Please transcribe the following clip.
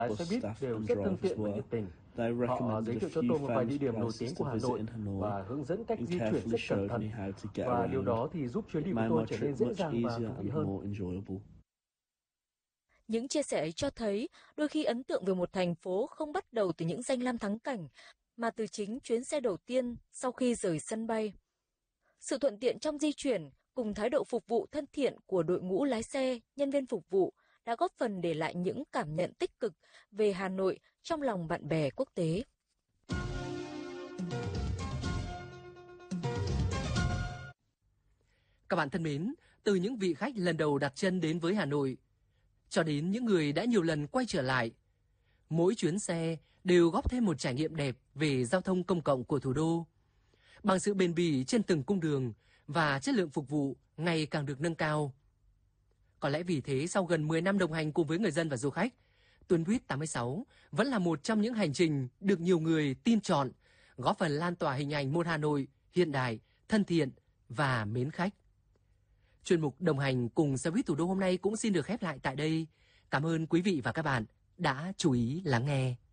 Lái xe buýt đều rất thân thiện và nhiệt tình. Họ giới thiệu cho tôi một vài địa điểm nổi tiếng của Hà Nội và hướng dẫn cách di chuyển rất cẩn thận. Và điều đó thì giúp chuyến đi của tôi trở nên dễ dàng và thú vị hơn. Những chia sẻ ấy cho thấy đôi khi ấn tượng về một thành phố không bắt đầu từ những danh lam thắng cảnh, mà từ chính chuyến xe đầu tiên sau khi rời sân bay. Sự thuận tiện trong di chuyển cùng thái độ phục vụ thân thiện của đội ngũ lái xe, nhân viên phục vụ đã góp phần để lại những cảm nhận tích cực về Hà Nội trong lòng bạn bè quốc tế. Các bạn thân mến, từ những vị khách lần đầu đặt chân đến với Hà Nội, cho đến những người đã nhiều lần quay trở lại, mỗi chuyến xe đều góp thêm một trải nghiệm đẹp về giao thông công cộng của thủ đô. Bằng sự bền bỉ trên từng cung đường và chất lượng phục vụ ngày càng được nâng cao. Có lẽ vì thế sau gần 10 năm đồng hành cùng với người dân và du khách, tuyến buýt 86 vẫn là một trong những hành trình được nhiều người tin chọn, góp phần lan tỏa hình ảnh một Hà Nội hiện đại, thân thiện và mến khách. Chuyên mục đồng hành cùng xe buýt thủ đô hôm nay cũng xin được khép lại tại đây. Cảm ơn quý vị và các bạn đã chú ý lắng nghe.